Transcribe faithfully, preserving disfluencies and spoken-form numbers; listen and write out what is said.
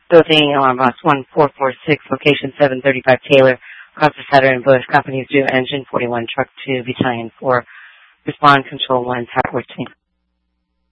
Dothan, alarm box one four four six, location seven thirty-five Taylor, across the Sutter and Bush, companies due engine forty-one, truck two, battalion four, respond control one, tower fourteen.